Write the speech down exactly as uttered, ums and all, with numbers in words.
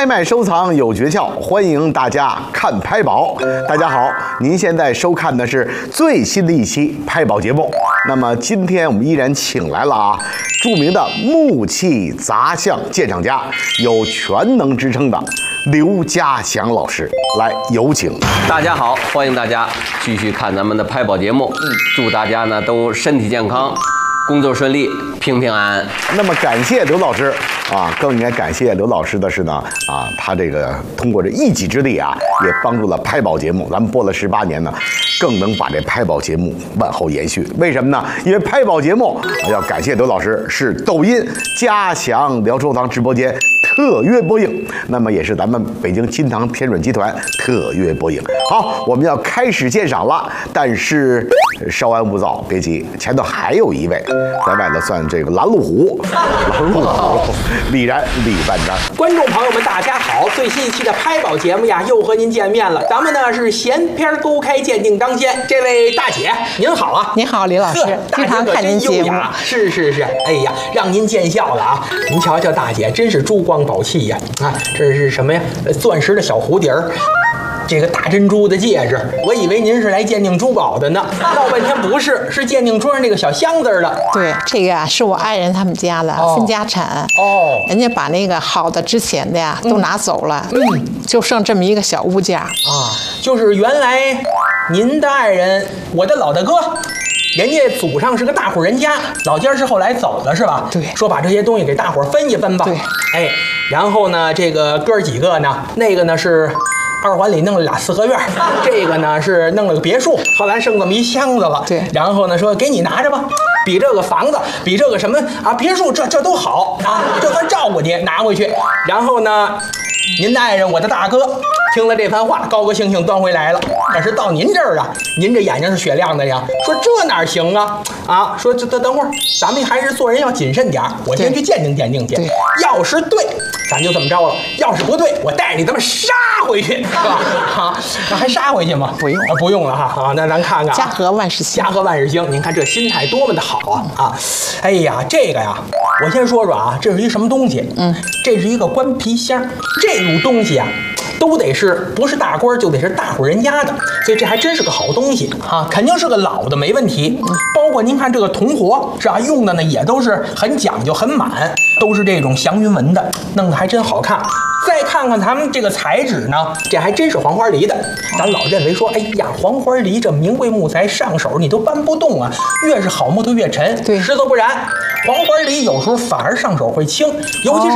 拍卖收藏有诀窍，欢迎大家看拍宝。大家好，您现在收看的是最新的一期拍宝节目。那么今天我们依然请来了啊，著名的木器杂项鉴赏家，有全能之称的刘家祥老师，来有请。 大家好，欢迎大家继续看咱们的拍宝节目。嗯，祝大家呢都身体健康，工作顺利，平平安安。 那么感谢刘老师啊，更应该感谢刘老师的是呢啊，他这个通过这一己之力啊，也帮助了拍宝节目，咱们播了十八年呢，更能把这拍宝节目往后延续。为什么呢？因为拍宝节目啊，要感谢刘老师是抖音家祥聊收藏直播间特约播映，那么也是咱们北京金堂天准集团特约播映。好，我们要开始鉴赏了，但是稍安勿躁，别急，前头还有一位在外头算这个拦路虎，拦路虎李然李半张。 观众朋友们，大家好！最新一期的拍宝节目呀，又和您见面了。咱们呢是闲篇勾开，鉴定当先。这位大姐，您好啊！ 您好，李老师，经常看您节目。 是是是，哎呀，让您见笑了啊！您瞧瞧，大姐真是珠光宝气呀！啊，这是什么呀？钻石的小蝴蝶儿。这个大珍珠的戒指，我以为您是来鉴定珠宝的呢，闹半天不是，是鉴定桌上那个小箱子的。 对，这个啊是我爱人他们家的、哦、分家产哦， 人家把那个好的值钱的呀都拿走了，嗯，就剩这么一个小物件啊， 就是原来您的爱人，我的老大哥。人家祖上是个大户人家，老家是后来走了是吧？ 对， 说把这些东西给大伙分一分吧。 对， 哎，然后呢，这个哥几个呢，那个呢是二环里弄了俩四合院，这个呢是弄了个别墅，后来剩这么一箱子了。 对， 然后呢说给你拿着吧，比这个房子，比这个什么啊别墅，这这都好啊，这算照顾你，拿回去。然后呢，您的爱人，我的大哥。听了这番话，高高兴兴端回来了。可是到您这儿啊，您这眼睛是雪亮的呀。说这哪行啊？啊，说这等等会儿，咱们还是做人要谨慎点，我先去鉴定鉴定去。要是对，咱就这么着了；要是不对，我带你他妈杀回去，是吧？啊，那还杀回去吗？ 不用， 啊，不用了哈。啊，那咱看看， 家和万事兴， 家和万事兴。您看这心态多么的好啊！啊，哎呀，这个呀，我先说说啊，这是一什么东西？嗯，这是一个官皮箱。这种东西啊。都得是不是大官就得是大户人家的，所以这还真是个好东西啊，肯定是个老的没问题。包括您看这个铜活是吧，用的呢也都是很讲究很满，都是这种祥云纹的，弄得还真好看。再看看咱们这个材质呢，这还真是黄花梨的。咱老认为说，哎呀，黄花梨这名贵木材上手你都搬不动啊，越是好木头越沉。 对， 实则不然，黄花梨有时候反而上手会轻，尤其是